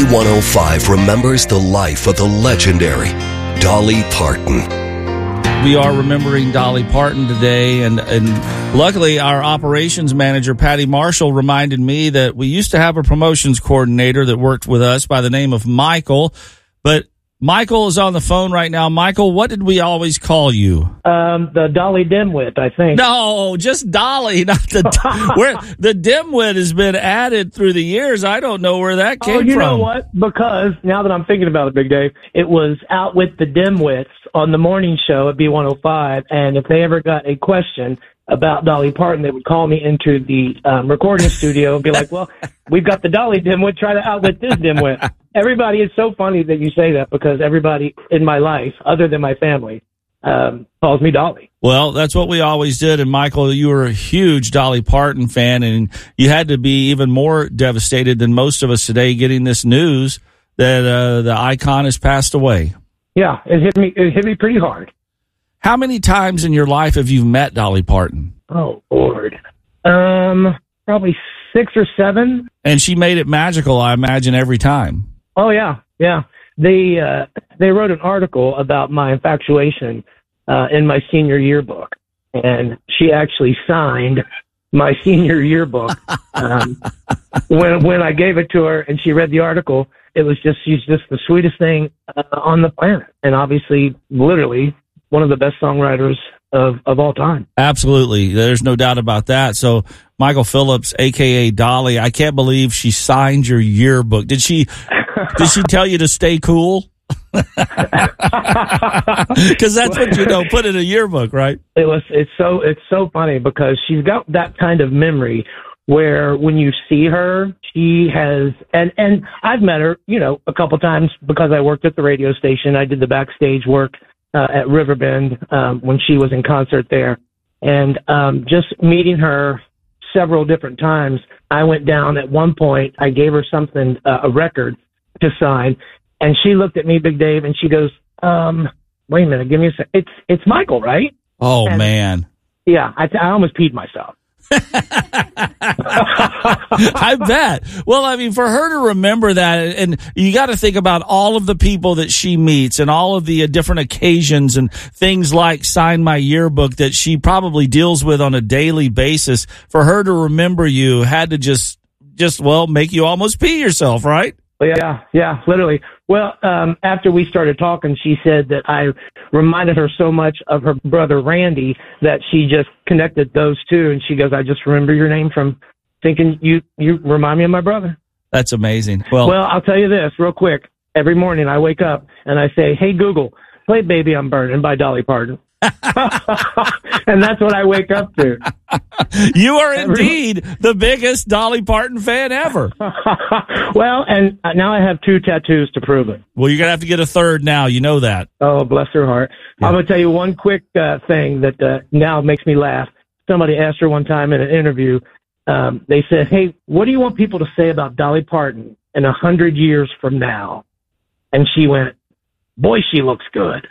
B105 remembers the life of the legendary Dolly Parton. We are remembering Dolly Parton today, and luckily our operations manager, Patty Marshall, reminded me that we used to have a promotions coordinator that worked with us by the name of Michael, but Michael is on the phone right now. Michael, what did we always call you? The Dolly Dimwit, I think. No, just Dolly, not where the Dimwit has been added through the years. I don't know where that came from. You know what? Because now that I'm thinking about it, Big Dave, it was Out with the Dimwits on the morning show at B105, and if they ever got a question about Dolly Parton, they would call me into the recording studio and be like, well, we've got the Dolly Dimwit, try to outwit this Dimwit. Everybody, it's so funny that you say that because everybody in my life, other than my family, calls me Dolly. Well, that's what we always did. And Michael, you were a huge Dolly Parton fan, and you had to be even more devastated than most of us today getting this news that the icon has passed away. Yeah, it hit me pretty hard. How many times in your life have you met Dolly Parton? Oh, Lord. Probably 6 or 7. And she made it magical, I imagine, every time. Oh, yeah. Yeah. They wrote an article about my infatuation in my senior yearbook. And she actually signed my senior yearbook. When I gave it to her and she read the article, she's just the sweetest thing on the planet. And obviously, literally, one of the best songwriters of all time. Absolutely. There's no doubt about that. So Michael Phillips, a.k.a. Dolly, I can't believe she signed your yearbook. Did she tell you to stay cool? Because that's what put in a yearbook, right? It's so funny because she's got that kind of memory where when you see her, she has, and I've met her, a couple times because I worked at the radio station. I did the backstage work at Riverbend when she was in concert there. And just meeting her several different times, I went down at one point, I gave her something, a record to sign, and she looked at me, Big Dave, and she goes, wait a minute, give me a sec. It's Michael, right? Oh, man. Yeah, I almost peed myself. I bet. Well, I mean, for her to remember that, and you got to think about all of the people that she meets and all of the different occasions and things like Sign My Yearbook that she probably deals with on a daily basis. For her to remember you had to just make you almost pee yourself, right? Yeah, literally. Well, after we started talking, she said that I reminded her so much of her brother Randy that she just connected those two, and she goes, I just remember your name from thinking you remind me of my brother. That's amazing. Well, I'll tell you this real quick. Every morning I wake up and I say, hey, Google, play Baby I'm Burning by Dolly Parton. And that's what I wake up to. You are indeed the biggest Dolly Parton fan ever. Well, and now I have 2 tattoos to prove it. Well, you're going to have to get a third now. You know that. Oh, bless her heart. Yeah. I'm going to tell you one quick thing that now makes me laugh. Somebody asked her one time in an interview, they said, hey, what do you want people to say about Dolly Parton in 100 years from now? And she went, boy, she looks good.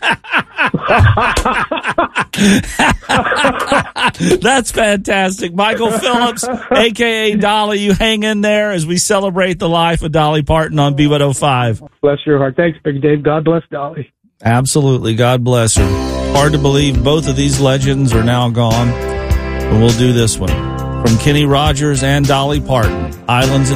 That's fantastic. Michael Phillips, a.k.a. Dolly, you hang in there as we celebrate the life of Dolly Parton on B105. Bless your heart. Thanks, Big Dave. God bless Dolly. Absolutely. God bless her. Hard to believe both of these legends are now gone. But we'll do this one. From Kenny Rogers and Dolly Parton, Islands in